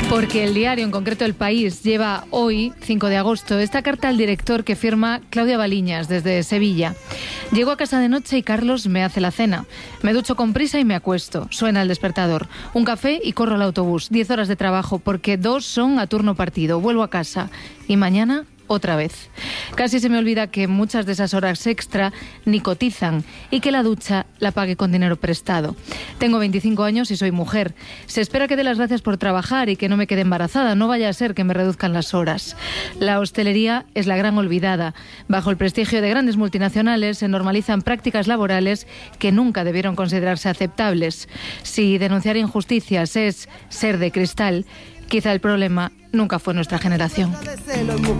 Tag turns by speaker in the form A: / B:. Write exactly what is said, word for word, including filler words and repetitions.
A: Porque el diario, en concreto El País, lleva hoy, cinco de agosto, esta carta al director que firma Claudia Baliñas desde Sevilla. Llego a casa de noche y Carlos me hace la cena. Me ducho con prisa y me acuesto. Suena el despertador. Un café y corro al autobús. Diez horas de trabajo porque dos son a turno partido. Vuelvo a casa. Y mañana otra vez. Casi se me olvida que muchas de esas horas extra ni cotizan y que la ducha la pague con dinero prestado. Tengo veinticinco años y soy mujer. Se espera que dé las gracias por trabajar y que no me quede embarazada. No vaya a ser que me reduzcan las horas. La hostelería es la gran olvidada. Bajo el prestigio de grandes multinacionales se normalizan prácticas laborales que nunca debieron considerarse aceptables. Si denunciar injusticias es ser de cristal, quizá el problema nunca fue nuestra generación.